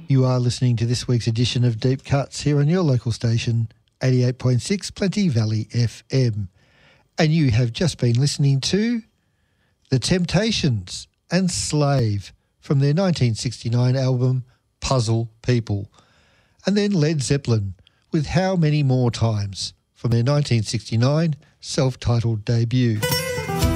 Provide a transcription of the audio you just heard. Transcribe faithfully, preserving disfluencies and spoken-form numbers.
You are listening to this week's edition of Deep Cuts here on your local station, eighty-eight point six Plenty Valley F M. And you have just been listening to The Temptations and Slave from their nineteen sixty-nine album Puzzle People. And then Led Zeppelin with How Many More Times from their nineteen sixty-nine self-titled debut.